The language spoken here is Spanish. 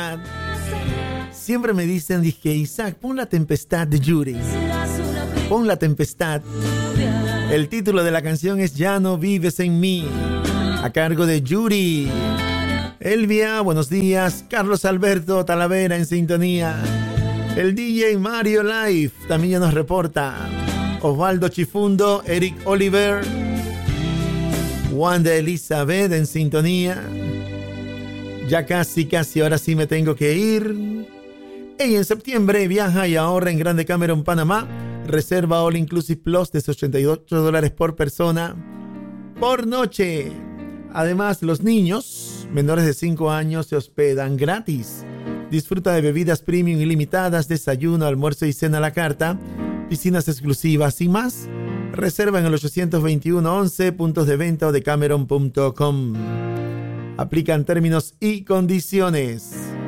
Siempre me dicen, dije, Isaac, pon La Tempestad de Yuri. Pon La Tempestad. El título de la canción es Ya no vives en mí, a cargo de Yuri. Elvia, buenos días. Carlos Alberto Talavera en sintonía. El DJ Mario Live también ya nos reporta. Osvaldo Chifundo, Eric Oliver, Wanda Elizabeth en sintonía. Ya casi, ahora sí me tengo que ir. Y en septiembre viaja y ahorra en Grande Cameron, Panamá. Reserva All Inclusive Plus de $88 por persona por noche. Además, los niños menores de 5 años se hospedan gratis. Disfruta de bebidas premium ilimitadas, desayuno, almuerzo y cena a la carta, piscinas exclusivas y más. Reserva en el 821-11, puntos de venta o decameron.com. Aplican términos y condiciones.